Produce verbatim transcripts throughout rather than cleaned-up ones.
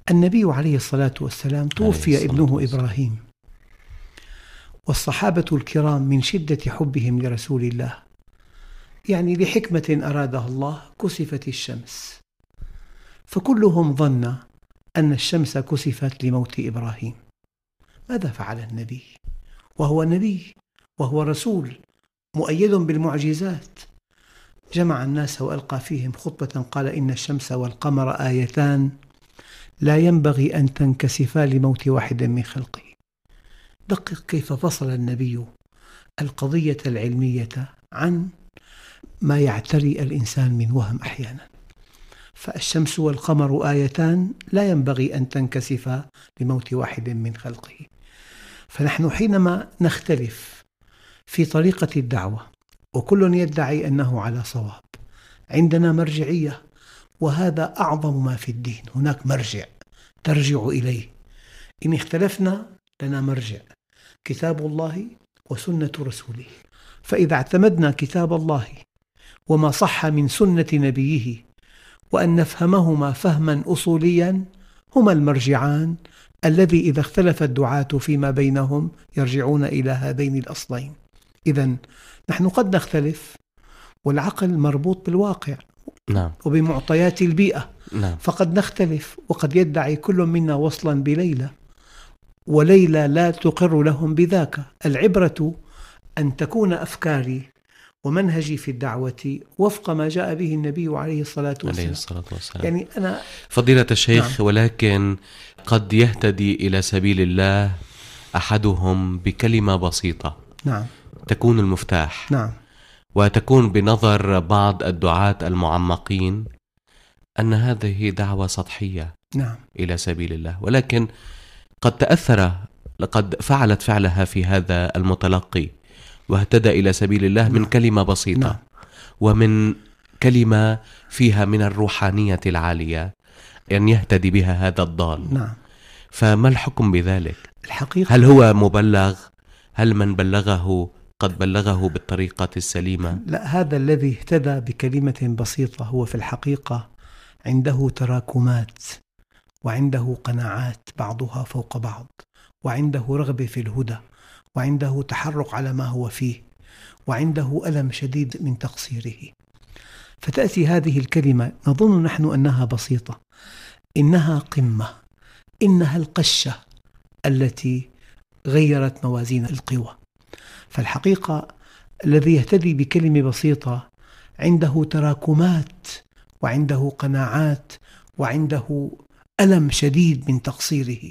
النبي عليه الصلاة والسلام توفي ابنه إبراهيم، والصحابة الكرام من شدة حبهم لرسول الله، يعني لحكمة أرادها الله، كسفت الشمس، فكلهم ظن أن الشمس كسفت لموت إبراهيم. ماذا فعل النبي وهو نبي وهو رسول مؤيد بالمعجزات؟ جمع الناس وألقى فيهم خطبة قال: إن الشمس والقمر آيتان لا ينبغي أن تنكسفا لموت واحد من خلقه. دقق كيف فصل النبي القضية العلمية عن ما يعتري الإنسان من وهم أحيانا. فالشمس والقمر آيتان لا ينبغي أن تنكسفا لموت واحد من خلقه. فنحن حينما نختلف في طريقة الدعوة وكل يدعي أنه على صواب، عندنا مرجعية، وهذا أعظم ما في الدين. هناك مرجع ترجع إليه. إن اختلفنا لنا مرجع، كتاب الله وسنة رسوله. فإذا اعتمدنا كتاب الله وما صح من سنة نبيه وأن نفهمهما فهما أصوليا، هما المرجعان الذي إذا اختلف الدعاة فيما بينهم يرجعون إلى هذين الأصلين. إذن نحن قد نختلف، والعقل مربوط بالواقع نعم. وبمعطيات البيئة. نعم. فقد نختلف، وقد يدعي كل منا وصلا بليلى، وليلى لا تقر لهم بذاك. العبرة أن تكون أفكاري ومنهجي في الدعوة وفق ما جاء به النبي عليه الصلاة والسلام, عليه الصلاة والسلام. يعني أنا فضيلة الشيخ، نعم. ولكن قد يهتدي إلى سبيل الله أحدهم بكلمة بسيطة نعم. تكون المفتاح، نعم. وتكون بنظر بعض الدعاة المعمقين أن هذه دعوة سطحية نعم. إلى سبيل الله، ولكن قد تأثر، لقد فعلت فعلها في هذا المتلقي واهتدى إلى سبيل الله. نعم. من كلمة بسيطة. نعم. ومن كلمة فيها من الروحانية العالية أن يهتدي بها هذا الضال. نعم. فما الحكم بذلك؟ الحقيقة هل هو مبلغ؟ هل من بلغه قد بلغه بالطريقة السليمة؟ لا، هذا الذي اهتدى بكلمة بسيطة هو في الحقيقة عنده تراكمات، وعنده قناعات بعضها فوق بعض، وعنده رغبة في الهدى، وعنده تحرك على ما هو فيه، وعنده ألم شديد من تقصيره. فتأتي هذه الكلمة نظن نحن أنها بسيطة، إنها قمة، إنها القشة التي غيرت موازين القوى. فالحقيقة الذي يهتدي بكلمة بسيطة عنده تراكمات، وعنده قناعات، وعنده ألم شديد من تقصيره.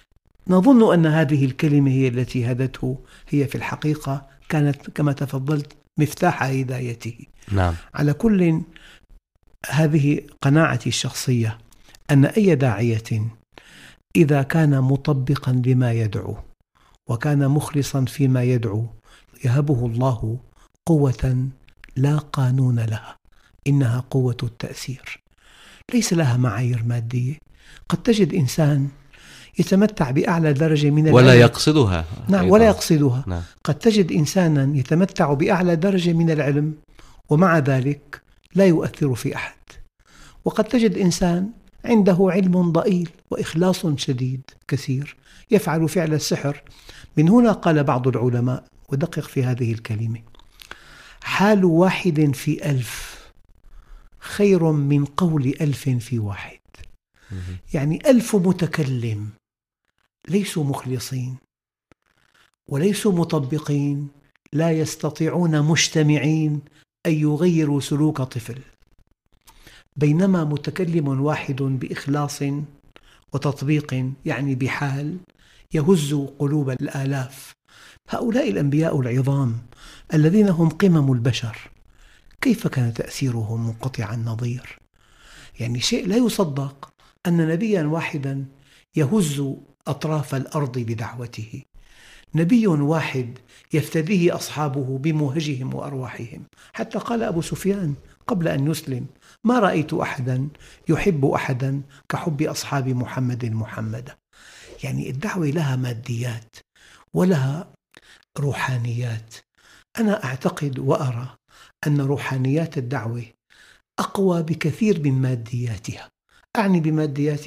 نظن أن هذه الكلمة هي التي هدته، هي في الحقيقة كانت كما تفضلت مفتاح هدايته. نعم. على كل، هذه قناعتي الشخصية أن أي داعية إذا كان مطبقا لما يدعو وكان مخلصا فيما يدعو يهبه الله قوة لا قانون لها، إنها قوة التأثير، ليس لها معايير مادية. قد تجد إنسان يتمتع بأعلى درجة من ولا العلم يقصدها. نعم ولا يقصدها. نعم. قد تجد إنسانا يتمتع بأعلى درجة من العلم ومع ذلك لا يؤثر في أحد. وقد تجد إنسان عنده علم ضئيل وإخلاص شديد كثير يفعل فعل السحر. من هنا قال بعض العلماء، ودقق في هذه الكلمة: حال واحد في ألف خير من قول ألف في واحد. يعني ألف متكلم ليسوا مخلصين وليسوا مطبقين، لا يستطيعون مجتمعين أن يغيروا سلوك طفل، بينما متكلم واحد بإخلاص وتطبيق، يعني بحال، يهز قلوب الآلاف. هؤلاء الأنبياء العظام الذين هم قمم البشر، كيف كان تأثيرهم منقطع النظير؟ يعني شيء لا يصدق أن نبيا واحدا يهز أطراف الأرض بدعوته، نبي واحد يفتديه أصحابه بموهجهم وأرواحهم. حتى قال أبو سفيان قبل أن يسلم: ما رأيت أحدا يحب أحدا كحب أصحاب محمد محمدا. يعني الدعوة لها ماديات ولها روحانيات. أنا أعتقد وأرى أن روحانيات الدعوة أقوى بكثير من مادياتها. أعني بمادياتها